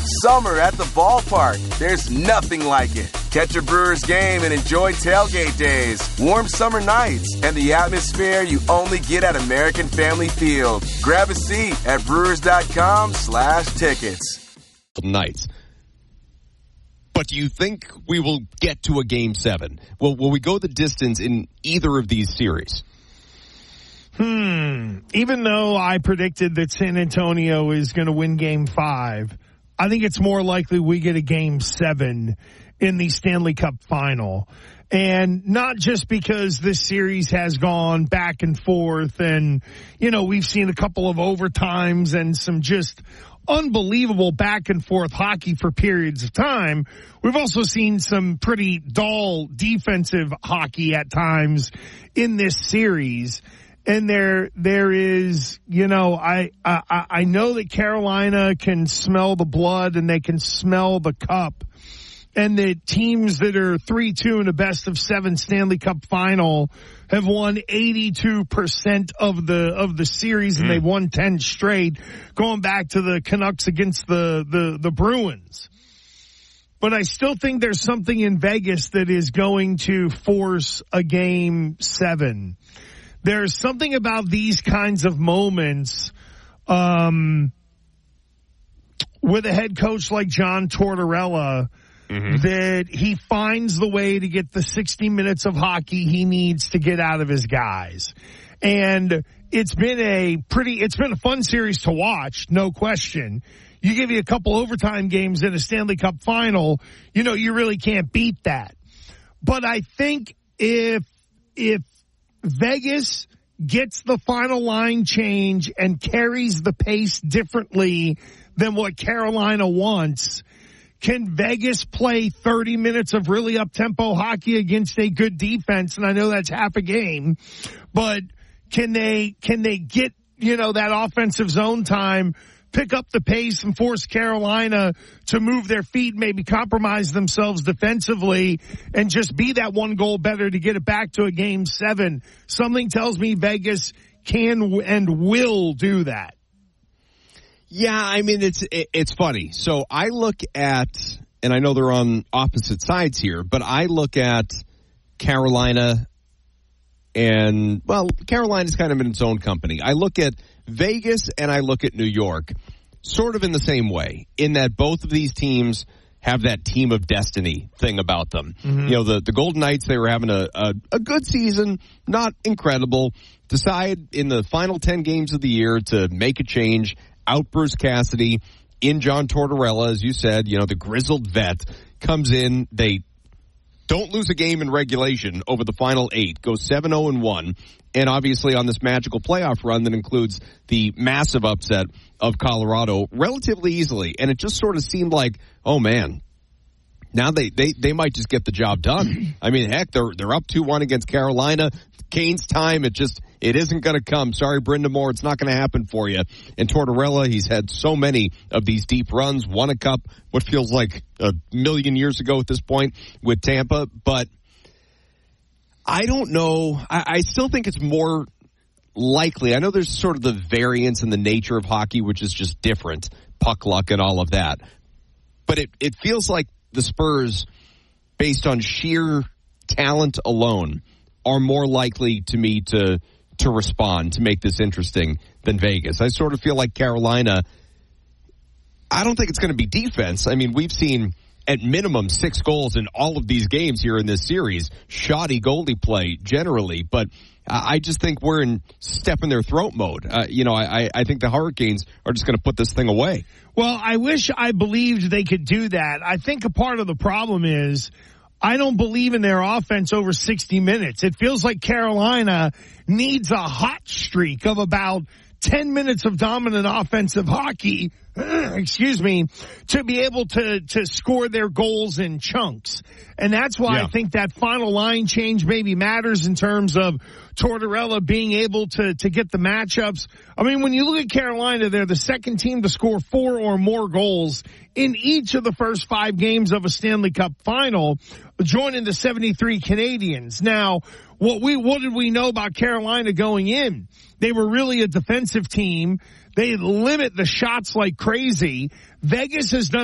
Summer at the ballpark. There's nothing like it. Catch a Brewers game and enjoy tailgate days, warm summer nights, and the atmosphere you only get at American Family Field. Grab a seat at brewers.com/tickets. Nights. But do you think we will get to a Game 7? Will we go the distance in either of these series? Even though I predicted that San Antonio is going to win Game 5, I think it's more likely we get a Game 7 in the Stanley Cup final. And not just because this series has gone back and forth and, we've seen a couple of overtimes and some just unbelievable back and forth hockey for periods of time. We've also seen some pretty dull defensive hockey at times in this series. And there is, I know that Carolina can smell the blood and they can smell the cup. And the teams that are 3-2 in a best of 7 Stanley Cup final have won 82% of the series, and they've won 10 straight, going back to the Canucks against the Bruins. But I still think there's something in Vegas that is going to force a Game 7. There's something about these kinds of moments, with a head coach like John Tortorella, that he finds the way to get the 60 minutes of hockey he needs to get out of his guys. And it's been a fun series to watch, no question. You give me a couple overtime games in a Stanley Cup final, you really can't beat that. But I think if Vegas gets the final line change and carries the pace differently than what Carolina wants, can Vegas play 30 minutes of really up-tempo hockey against a good defense? And I know that's half a game, but can they get, that offensive zone time, pick up the pace and force Carolina to move their feet, maybe compromise themselves defensively and just be that one goal better to get it back to a Game 7? Something tells me Vegas can and will do that. Yeah, I mean, it's funny. So I look at, and I know they're on opposite sides here, but I look at Carolina and, Carolina's kind of in its own company. I look at Vegas and I look at New York sort of in the same way, in that both of these teams have that team of destiny thing about them. The Golden Knights, they were having a good season, not incredible, decide in the final 10 games of the year to make a change, out Bruce Cassidy, in John Tortorella, as you said, the grizzled vet comes in. They don't lose a game in regulation over the final 8, go 7-0-1, and obviously on this magical playoff run that includes the massive upset of Colorado relatively easily. And it just sort of seemed like, oh man, now they might just get the job done. I mean, heck, they're up 2-1 against Carolina. Kane's time, it isn't going to come. Sorry, Brenda Moore, it's not going to happen for you. And Tortorella, he's had so many of these deep runs, won a cup, what feels like a million years ago at this point with Tampa. But I don't know. I still think it's more likely. I know there's sort of the variance in the nature of hockey, which is just different, puck luck and all of that. But it feels like the Spurs, based on sheer talent alone, are more likely to me to respond, to make this interesting than Vegas. I sort of feel like Carolina, I don't think it's going to be defense. I mean, we've seen at minimum 6 goals in all of these games here in this series. Shoddy goalie play generally, but I just think we're in step in their throat mode. I think the Hurricanes are just going to put this thing away. Well, I wish I believed they could do that. I think a part of the problem is I don't believe in their offense over 60 minutes. It feels like Carolina needs a hot streak of about 10 minutes of dominant offensive hockey, to be able to score their goals in chunks. And that's why I think that final line change maybe matters in terms of Tortorella being able to get the matchups. I mean, when you look at Carolina, they're the second team to score 4 or more goals in each of the first 5 games of a Stanley Cup final, joining the 73 Canadiens. Now, what did we know about Carolina going in? They were really a defensive team. They limit the shots like crazy. Vegas has done